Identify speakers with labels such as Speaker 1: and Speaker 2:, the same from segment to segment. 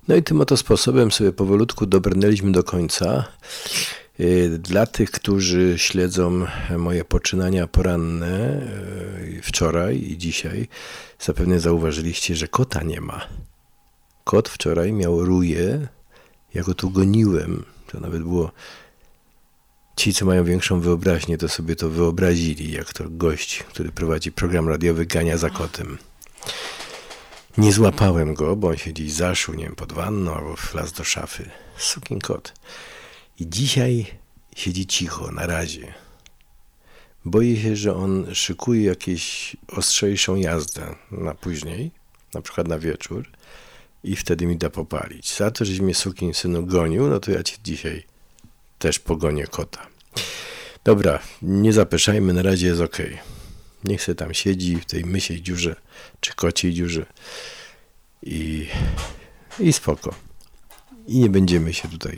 Speaker 1: No i tym oto sposobem sobie powolutku dobrnęliśmy do końca. Dla tych, którzy śledzą moje poczynania poranne wczoraj i dzisiaj, zapewne zauważyliście, że kota nie ma. Kot wczoraj miał ruje, ja go tu goniłem. To nawet było... Ci, co mają większą wyobraźnię, to sobie to wyobrazili, jak to gość, który prowadzi program radiowy, gania za kotem. Nie złapałem go, bo on się gdzieś zaszył, nie wiem, pod wanną albo wlazł do szafy. Sukin kot. I dzisiaj siedzi cicho, na razie. Boję się, że on szykuje jakąś ostrzejszą jazdę na później, na przykład na wieczór, i wtedy mi da popalić. Za to, żeś mnie, sukin synu, gonił, no to ja ci dzisiaj też pogonię kota. Dobra, nie zapeszajmy, na razie jest okej. Niech se tam siedzi w tej mysiej dziurze, czy kociej dziurze i spoko. I nie będziemy się tutaj,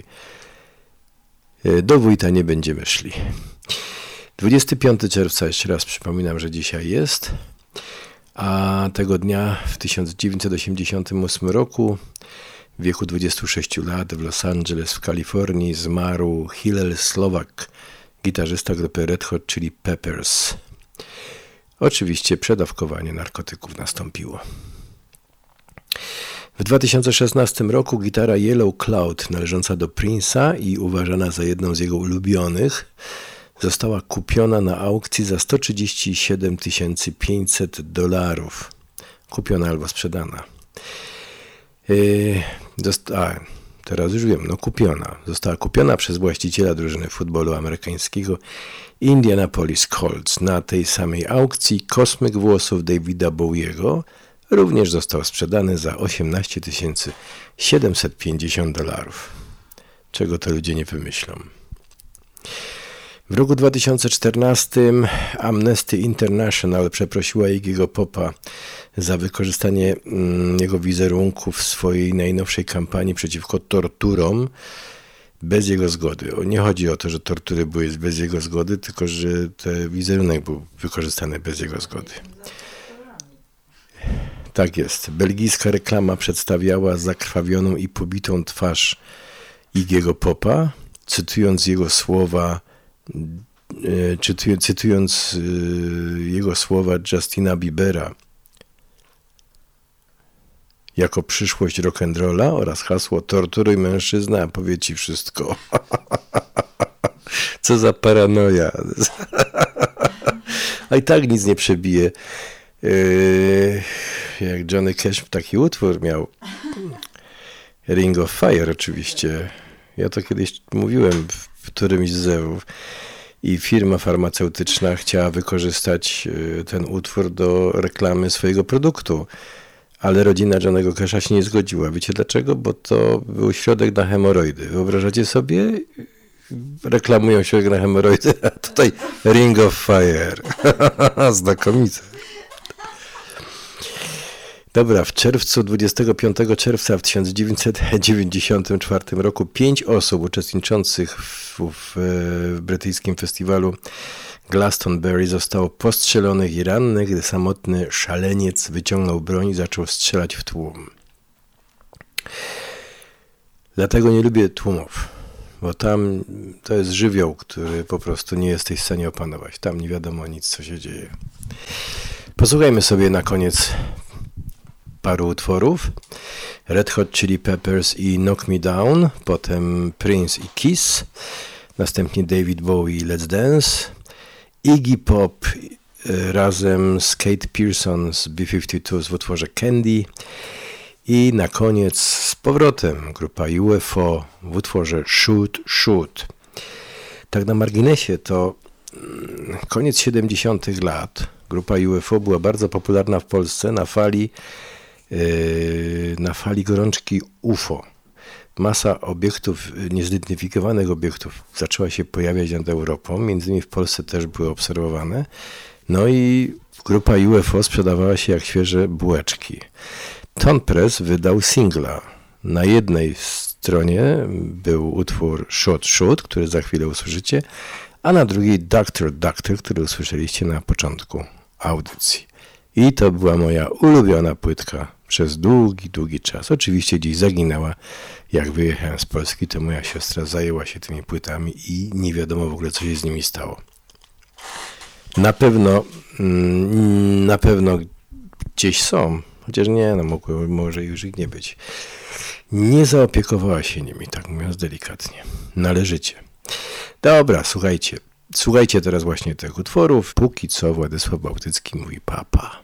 Speaker 1: do wójta nie będziemy szli. 25 czerwca, jeszcze raz przypominam, że dzisiaj jest, a tego dnia w 1988 roku w wieku 26 lat w Los Angeles w Kalifornii zmarł Hillel Slovak, gitarzysta grupy Red Hot Chili Peppers. Oczywiście przedawkowanie narkotyków nastąpiło. W 2016 roku gitara Yellow Cloud, należąca do Prince'a i uważana za jedną z jego ulubionych, została kupiona na aukcji za $137 500. Kupiona albo sprzedana. Teraz już wiem, kupiona. Została kupiona przez właściciela drużyny futbolu amerykańskiego Indianapolis Colts. Na tej samej aukcji kosmyk włosów Davida Bowiego również został sprzedany za $18 750. Czego to ludzie nie wymyślą. W roku 2014 Amnesty International przeprosiła Iggy'ego Popa za wykorzystanie jego wizerunku w swojej najnowszej kampanii przeciwko torturom bez jego zgody. Nie chodzi o to, że tortury były bez jego zgody, tylko że ten wizerunek był wykorzystany bez jego zgody. Tak jest. Belgijska reklama przedstawiała zakrwawioną i pobitą twarz Iggy'ego Popa, cytując jego słowa Justina Biebera jako przyszłość rock'n'rolla oraz hasło torturuj mężczyznę, a powie ci wszystko. Co za paranoja. A i tak nic nie przebije. Jak Johnny Cash taki utwór miał. Ring of Fire oczywiście. Ja to kiedyś mówiłem w którymś z zewów. I firma farmaceutyczna chciała wykorzystać ten utwór do reklamy swojego produktu. Ale rodzina Johnnego Casha się nie zgodziła. Wiecie dlaczego? Bo to był środek na hemoroidy. Wyobrażacie sobie? Reklamują środek na hemoroidy, a tutaj Ring of Fire. Znakomite. Dobra, w czerwcu, 25 czerwca w 1994 roku 5 osób uczestniczących w brytyjskim festiwalu Glastonbury zostało postrzelonych i rannych, gdy samotny szaleniec wyciągnął broń i zaczął strzelać w tłum. Dlatego nie lubię tłumów, bo tam to jest żywioł, który po prostu nie jesteś w stanie opanować. Tam nie wiadomo nic, co się dzieje. Posłuchajmy sobie na koniec paru utworów. Red Hot Chili Peppers i Knock Me Down, potem Prince i Kiss, następnie David Bowie i Let's Dance, Iggy Pop razem z Kate Pierson z B-52 w utworze Candy i na koniec z powrotem grupa UFO w utworze Shoot Shoot. Tak na marginesie to koniec 70. lat. Grupa UFO była bardzo popularna w Polsce na fali gorączki UFO. Masa obiektów, niezidentyfikowanych obiektów zaczęła się pojawiać nad Europą, między innymi w Polsce też były obserwowane. No i grupa UFO sprzedawała się jak świeże bułeczki. Ton Press wydał singla. Na jednej stronie był utwór Shoot Shoot, który za chwilę usłyszycie, a na drugiej Doctor Doctor, który usłyszeliście na początku audycji. I to była moja ulubiona płytka przez długi, długi czas. Oczywiście gdzieś zaginęła. Jak wyjechałem z Polski, to moja siostra zajęła się tymi płytami i nie wiadomo w ogóle, co się z nimi stało. Na pewno gdzieś są, chociaż nie, no może już ich nie być. Nie zaopiekowała się nimi, tak mówiąc delikatnie. Należycie. Dobra, słuchajcie teraz właśnie tych utworów. Póki co Władysław Bałtycki mówi papa.